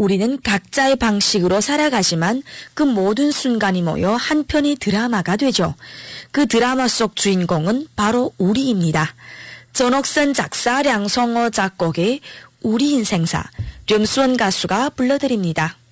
우리는 각자의 방식으로 살아가지만 그 모든 순간이 모여 한 편의 드라마가 되죠. 그 드라마 속 주인공은 바로 우리입니다. 전옥선 작사, 량성호 작곡의 우리 인생사, 류수원 가수가 불러드립니다.